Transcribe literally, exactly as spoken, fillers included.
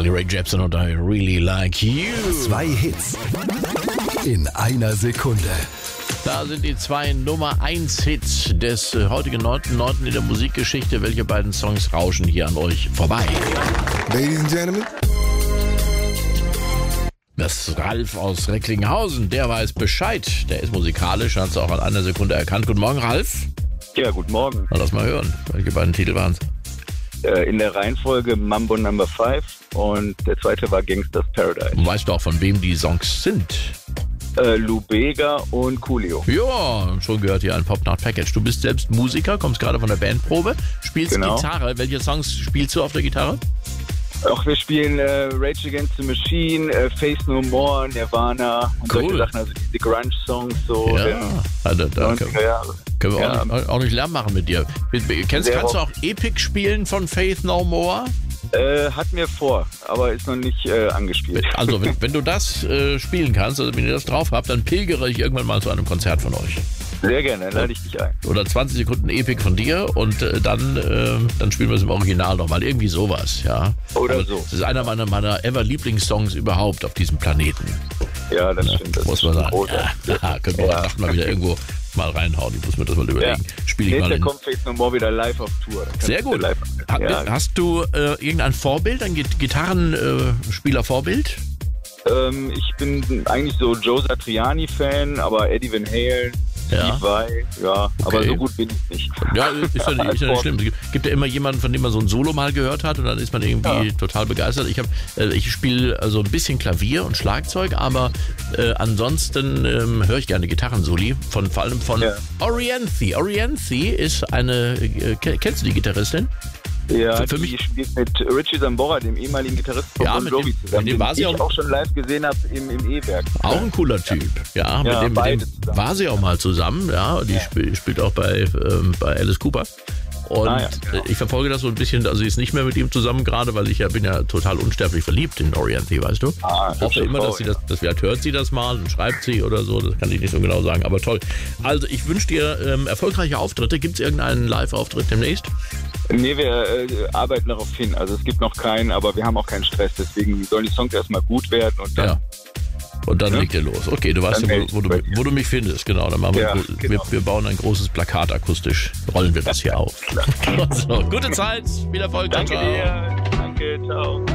Carly Rae Jepsen und I Really Like You. Zwei Hits in einer Sekunde. Da sind die zwei Nummer eins Hits des heutigen neunten neunten in der Musikgeschichte. Welche beiden Songs rauschen hier an euch vorbei? Ladies and Gentlemen. Das ist Ralf aus Recklinghausen, der weiß Bescheid. Der ist musikalisch, hat es auch an einer Sekunde erkannt. Guten Morgen, Ralf. Ja, guten Morgen. Na, lass mal hören. Welche beiden Titel waren es? Äh, in der Reihenfolge Mambo Number five und der zweite war Gangsta's Paradise. Weißt du auch, von wem die Songs sind? Äh, Lou Bega und Coolio. Ja, schon gehört hier ein Pop-Nacht-Package. Du bist selbst Musiker, kommst gerade von der Bandprobe, spielst Genau. Gitarre. Welche Songs spielst du auf der Gitarre? Auch wir spielen äh, Rage Against the Machine, äh, Face No More, Nirvana und Cool. solche Sachen, also diese Grunge-Songs so. Ja, der also, da können, neunziger Jahre. können wir Ja. auch, nicht, auch nicht Lärm machen mit dir. Kennst, Sehr kannst du auch oft. Epic spielen von Faith No More? Äh, hat mir vor, aber ist noch nicht äh, angespielt. Also, wenn, wenn du das äh, spielen kannst, also wenn ihr das drauf habt, dann pilgere ich irgendwann mal zu einem Konzert von euch. Sehr gerne, dann lade ich dich ein. Oder zwanzig Sekunden Epic von dir und äh, dann, äh, dann spielen wir es im Original nochmal. Irgendwie sowas, ja. Oder Aber so. Das ist einer meiner, meiner ever-Lieblingssongs überhaupt auf diesem Planeten. Ja, das Ja, stimmt. Das muss ist man schon sagen. großartig. Ja, können wir Ja. heute Nacht mal wieder irgendwo mal reinhauen. Ich muss mir das mal überlegen. Spiele ich Nächstes mal Jahr in. kommt Face No More wieder live auf Tour. Dann Sehr kannst du gut. Live Ha, ja. Hast du äh, irgendein Vorbild, ein Gitarrenspieler-Vorbild? Ähm, ich bin eigentlich so Joe Satriani-Fan, aber Eddie Van Halen, Ja. Steve Vai, ja, aber so gut bin ich nicht. Ja, ist ja nicht, ist ja nicht schlimm. Es gibt- gibt ja immer jemanden, von dem man so ein Solo mal gehört hat und dann ist man irgendwie Ja. total begeistert. Ich, hab, äh, ich spiele also ein bisschen Klavier und Schlagzeug, aber äh, ansonsten ähm, höre ich gerne Gitarrensoli, von, vor allem von Ja. Orianthi. Orianthi ist eine, äh, ke- kennst du die Gitarristin? Ja, Für- für die mich- spielt mit Richie Sambora, dem ehemaligen Gitarristen von Ja, Bon mit Jovi dem- zusammen, mit dem den war sie ich auch- auch schon live gesehen habe im, im E-Werk. Auch ein cooler Typ. Ja, mit Ja, dem, mit beide dem zusammen. war sie auch mal zusammen. Ja, die Ja. Spiel, spielt auch bei, ähm, bei Alice Cooper. Und Ah, ja, genau. äh, ich verfolge das so ein bisschen, also sie ist nicht mehr mit ihm zusammen gerade, weil ich ja bin ja total unsterblich verliebt in Orianthi, weißt du? Ah, ich hoffe hübsche immer, Frau, dass sie ja. das, dass vielleicht hört sie das mal und schreibt sie oder so, das kann ich nicht so genau sagen, aber toll. Also ich wünsche dir ähm, erfolgreiche Auftritte. Gibt es irgendeinen Live-Auftritt demnächst? Nee, wir äh, arbeiten darauf hin. Also es gibt noch keinen, aber wir haben auch keinen Stress. Deswegen sollen die Songs erstmal gut werden und dann. Ja. Und dann Ja. legt ihr los. Okay, du weißt Dann ja, melde wo, wo, ich du, bei dir. wo du mich findest. Genau, dann machen wir, Ja, wir, genau. wir bauen ein großes Plakat akustisch. Rollen wir das hier auf. So, gute Zeit, viel Erfolg. Danke ciao. dir. Danke, ciao.